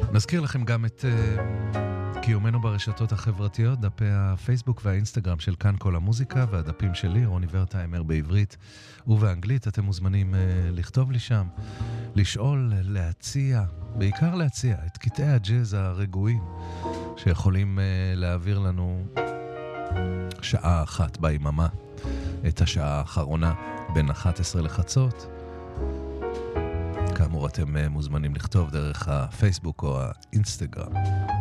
נזכיר לכם גם את קיומנו ברשתות החברתיות, דפי הפייסבוק והאינסטגרם של כאן כל המוזיקה, והדפים שלי, רוני ורטהיימר בעברית ובאנגלית. אתם מוזמנים לכתוב לי שם, לשאול, להציע, בעיקר להציע את קטעי הג'אז הרגועים שיכולים להעביר לנו שעה אחת ביממה, את השעה האחרונה בין 11 לחצות. כאמור, אתם מוזמנים לכתוב דרך הפייסבוק או האינסטגרם.